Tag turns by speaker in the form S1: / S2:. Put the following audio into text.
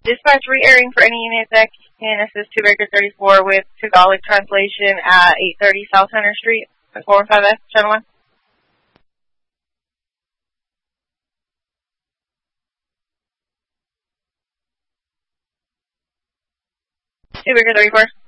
S1: Dispatch re-airing for any unit that can assist to Baker 34 with Tagalog translation at 830 South Center Street, 415F, Channel 1. Baker 34.